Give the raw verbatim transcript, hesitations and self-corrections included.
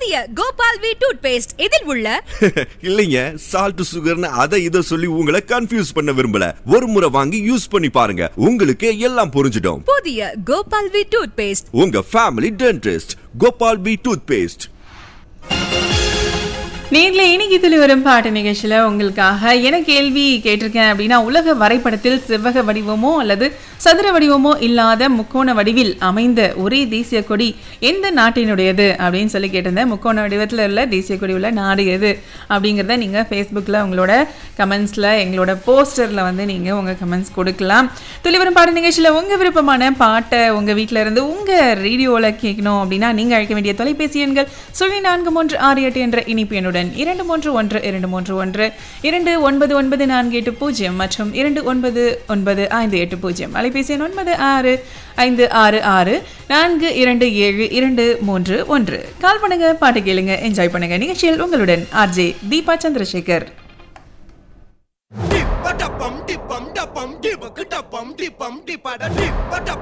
புதிய Gopal we tooth paste இதில் உள்ள இல்லைங்க சால்ட் சுகர்னு அதை இதை சொல்லி உங்களை கன்ஃபியூஸ் பண்ண விரும்பல. ஒரு முறை வாங்கி யூஸ் பண்ணி பாருங்க, உங்களுக்கு எல்லாம் புரிஞ்சிடும். புதிய கோபால் வி டூத் பேஸ்ட், உங்க family dentist. Gopal we tooth paste. நேர்ல இன்னைக்கு துளி வரும் பாட்டு நிகழ்ச்சியில உங்களுக்காக என்ன கேள்வி கேட்டிருக்கேன் அப்படின்னா, உலக வரைபடத்தில் செவ்வக வடிவமோ அல்லது சதுர வடிவமோ இல்லாத முக்கோண வடிவில் அமைந்த ஒரே தேசிய கொடி எந்த நாட்டினுடையது அப்படின்னு சொல்லி கேட்டிருந்தேன். முக்கோண வடிவத்தில் உள்ள தேசிய கொடி உள்ள நாடு எது அப்படிங்கிறத நீங்கள் ஃபேஸ்புக்கில் உங்களோட கமெண்ட்ஸில் எங்களோட போஸ்டரில் வந்து நீங்கள் உங்கள் கமெண்ட்ஸ் கொடுக்கலாம். துளிவரும் பாட்டு நிகழ்ச்சியில் உங்கள் விருப்பமான பாட்டை உங்கள் வீட்டில் இருந்து உங்கள் ரேடியோவில் கேட்கணும் அப்படின்னா நீங்கள் அழைக்க வேண்டிய தொலைபேசி எண்கள் சொல்லி நான்கு மூன்று ஆறு எட்டு என்ற இனிப்பு எண்ணுடன் இரண்டு மூன்று ஒன்று இரண்டு மூன்று ஒன்று இரண்டு ஒன்பது ஒன்பது நான்கு எட்டு பூஜ்ஜியம் மற்றும் இரண்டு ஒன்பது ஒன்பது ஐந்து எட்டு பூஜ்ஜியம். அலைபேசி எண் ஒன்பது ஆறு ஐந்து ஆறு ஆறு நான்கு இரண்டு ஏழு இரண்டு மூன்று ஒன்று. கால் பண்ணுங்க, பாட்டு கேளுங்க, என்ஜாய் பண்ணுங்க. நிகழ்ச்சியில் உங்களுடன் ஆர்ஜே தீபா சந்திரசேகர்.